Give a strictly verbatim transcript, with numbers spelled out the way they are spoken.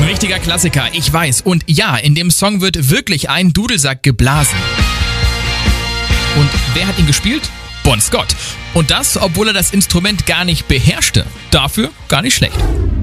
Richtiger Klassiker, ich weiß. Und ja, in dem Song wird wirklich ein Dudelsack geblasen. Und wer hat ihn gespielt? Bon Scott. Und das, obwohl er das Instrument gar nicht beherrschte. Dafür gar nicht schlecht.